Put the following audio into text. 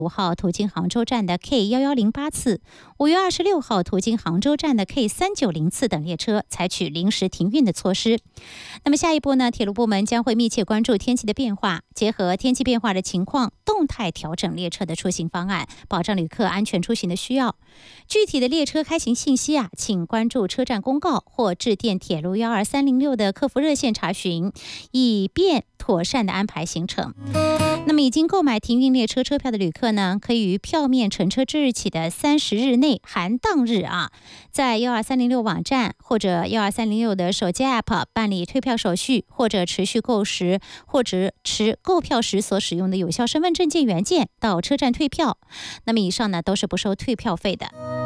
5号途经杭州站的 K1108 次，5月26号途经杭州站的 K390 次等列车采取临时停运的措施。那么下一步呢，铁路部门将会密切关注天气的变化，结合天气变化的情况，动态调整列车的出行方案，保障旅客安全出行的需要。具体的列车开行信息请关注车站公告或致电铁路12306的客服热线查询，以便妥善的安排行程。那么已经购买停运列车车票的旅客呢，可以于票面乘车之日起的30日内含当日在12306网站或者12306的手机 App 办理退票手续，或者持续购时或者持购票时所使用的有效身份证件原件到车站退票。那么以上呢都是不收退票费的。